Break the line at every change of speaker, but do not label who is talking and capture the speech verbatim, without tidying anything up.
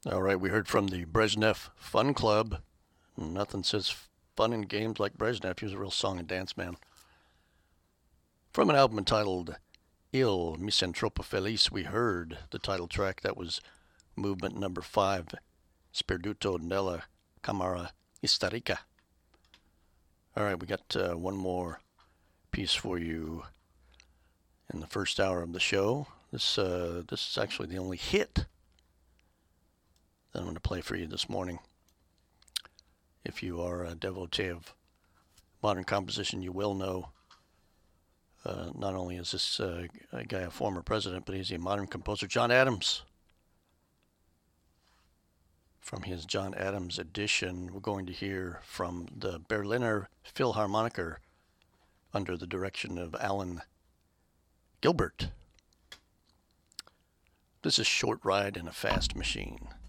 All right, we heard from the Brezhnev Fun Club. Nothing says fun in games like Brezhnev. He was a real song and dance man. From an album entitled Il Misantropo Felice, we heard the title track. That was movement number five, Sperduto nella Camera Isterica. All right, we got uh, one more piece for you in the first hour of the show. This uh, this is actually the only hit that I'm going to play for you this morning. If you are a devotee of modern composition, you will know uh, not only is this uh, a guy a former president, but he's a modern composer, John Adams. From his John Adams edition, we're going to hear from the Berliner Philharmoniker under the direction of Alan Gilbert. This is Short Ride in a Fast Machine.